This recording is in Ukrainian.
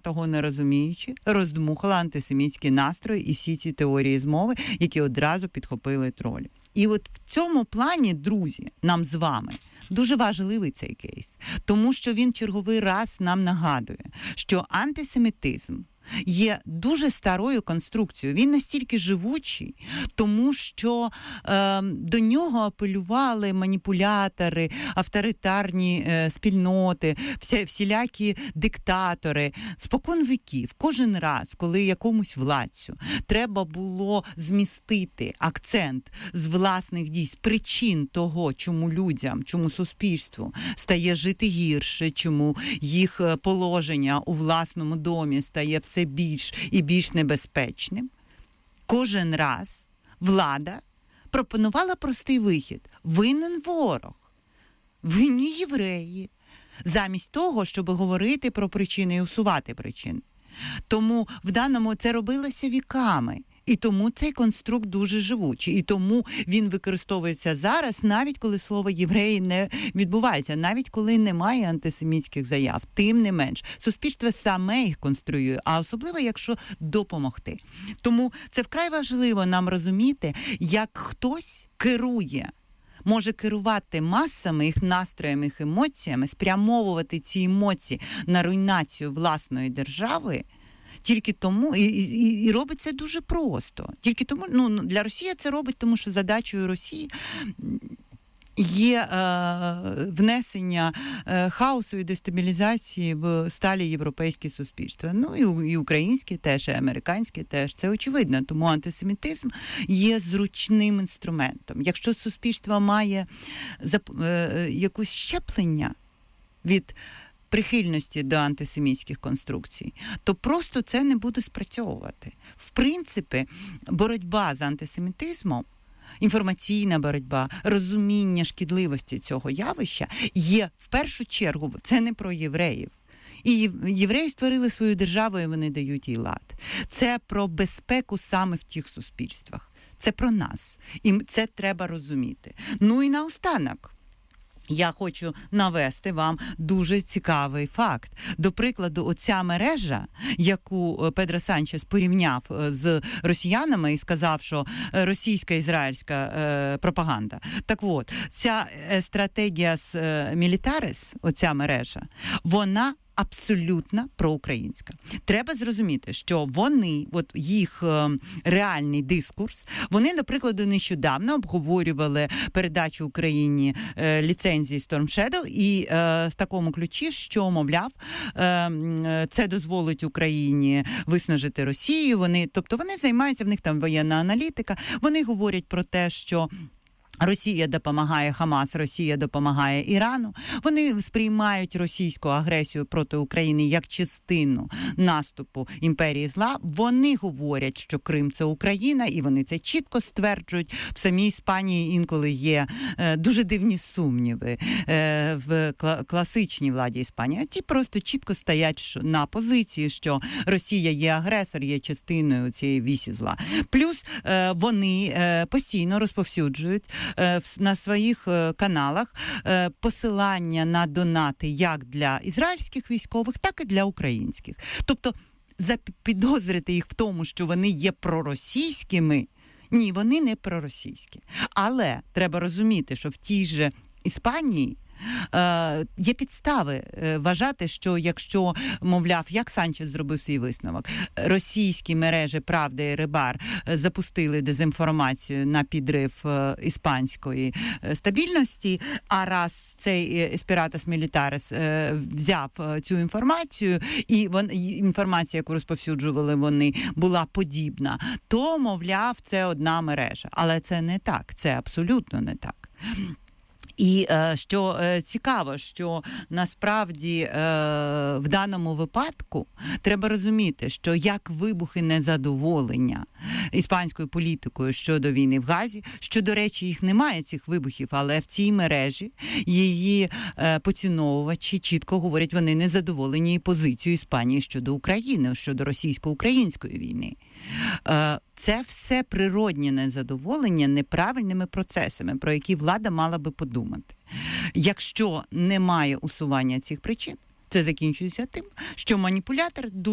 того не розуміючи, роздмухала антисемітські настрої і всі ці теорії змови, які одразу підхопили тролі. І от в цьому плані, друзі, нам з вами дуже важливий цей кейс, тому що він черговий раз нам нагадує, що антисемітизм є дуже старою конструкцією. Він настільки живучий, тому що до нього апелювали маніпулятори, авторитарні спільноти, всілякі диктатори. Спокон віків, кожен раз, коли якомусь владцю треба було змістити акцент з власних дій, з причин того, чому людям, чому суспільству стає жити гірше, чому їх положення у власному домі стає все більш і більш небезпечним, кожен раз влада пропонувала простий вихід. Винен ворог, винні євреї, замість того, щоб говорити про причини і усувати причини. Тому в даному це робилося віками. І тому цей конструкт дуже живучий. І тому він використовується зараз, навіть коли слово «євреї» не відбувається, навіть коли немає антисемітських заяв. Тим не менш, суспільство саме їх конструює, а особливо, якщо допомогти. Тому це вкрай важливо нам розуміти, як хтось керує, може керувати масами, їх настроями, їх емоціями, спрямовувати ці емоції на руйнацію власної держави, тільки тому, і робить це дуже просто. Тільки тому, для Росії це робить, тому що задачею Росії є внесення хаосу і дестабілізації в сталі європейські суспільства. І українські теж, і американські теж. Це очевидно. Тому антисемітизм є зручним інструментом. Якщо суспільство має якусь щеплення від прихильності до антисемітських конструкцій, то просто це не буде спрацьовувати. В принципі, боротьба з антисемітизмом, інформаційна боротьба, розуміння шкідливості цього явища є в першу чергу, це не про євреїв. І євреї створили свою державу, і вони дають їй лад. Це про безпеку саме в тих суспільствах. Це про нас. І це треба розуміти. І наостанок, я хочу навести вам дуже цікавий факт. До прикладу, оця мережа, яку Педро Санчес порівняв з росіянами і сказав, що російська ізраїльська пропаганда. Так от, ця стратегія з Мілітарис, оця мережа, вона абсолютно проукраїнська. Треба зрозуміти, що вони, їх реальний дискурс, вони, наприклад, нещодавно обговорювали передачу Україні ліцензії Storm Shadow і з такому ключі, що, мовляв, це дозволить Україні виснажити Росію. Тобто вони займаються, в них там воєнна аналітика, вони говорять про те, що Росія допомагає Хамас, Росія допомагає Ірану. Вони сприймають російську агресію проти України як частину наступу імперії зла. Вони говорять, що Крим – це Україна, і вони це чітко стверджують. В самій Іспанії інколи є дуже дивні сумніви в класичній владі Іспанії. А ті просто чітко стоять на позиції, що Росія є агресор, є частиною цієї вісі зла. Плюс вони постійно розповсюджують на своїх каналах посилання на донати як для ізраїльських військових, так і для українських. Тобто запідозрити їх в тому, що вони є проросійськими, ні, вони не проросійські. Але треба розуміти, що в тій же Іспанії є підстави вважати, що якщо, мовляв, як Санчес зробив свій висновок, російські мережі «Правда» і «Рибар» запустили дезінформацію на підрив іспанської стабільності, а раз цей Espiratas Militares взяв цю інформацію, і інформація, яку розповсюджували вони, була подібна, то, мовляв, це одна мережа. Але це не так, це абсолютно не так. І що цікаво, що насправді в даному випадку треба розуміти, що як вибухи незадоволення іспанською політикою щодо війни в Газі, що, до речі, їх немає, цих вибухів, але в цій мережі її поціновувачі чітко говорять, вони незадоволені і позицією Іспанії щодо України, щодо російсько-української війни. Це все природні незадоволення неправильними процесами, про які влада мала би подумати. Якщо немає усування цих причин, це закінчується тим, що маніпулятор дуже